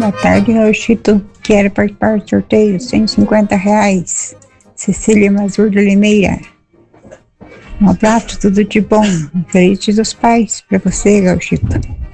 Boa tarde, Rauchito. Quero participar do sorteio, R$150. Cecília Mazur de Limeira. Um abraço, tudo de bom. Feliz Dia dos Pais pra você, Rauchito.